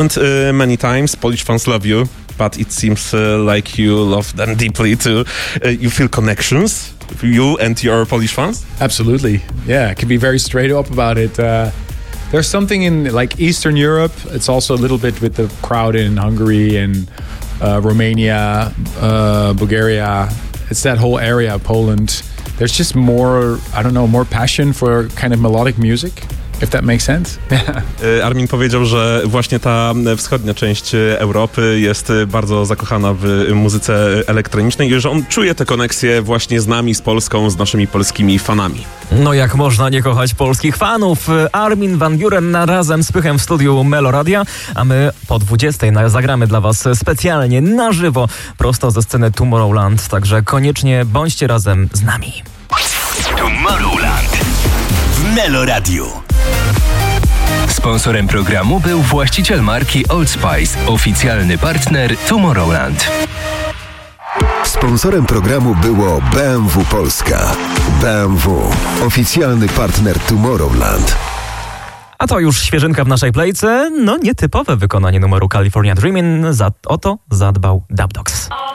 Many times Polish fans love you, but it seems like you love them deeply too. You feel connections, you and your Polish fans? Absolutely. Yeah, I can be very straight up about it. There's something in like Eastern Europe. It's also a little bit with the crowd in Hungary and Romania, Bulgaria. It's that whole area, Poland. There's just more, I don't know, more passion for kind of melodic music, if that makes sense. Armin powiedział, że właśnie ta wschodnia część Europy jest bardzo zakochana w muzyce elektronicznej i że on czuje te koneksje właśnie z nami, z Polską, z naszymi polskimi fanami. No jak można nie kochać polskich fanów? Armin van Buuren razem z Pychem w studiu Meloradia, a my po 20:00 zagramy dla was specjalnie na żywo, prosto ze sceny Tomorrowland, także koniecznie bądźcie razem z nami. Tomorrowland w Meloradiu. Sponsorem programu był właściciel marki Old Spice, oficjalny partner Tomorrowland. Sponsorem programu było BMW Polska. BMW, oficjalny partner Tomorrowland. A to już świeżynka w naszej playce, no nietypowe wykonanie numeru California Dreamin', o to zadbał Dub Dogs.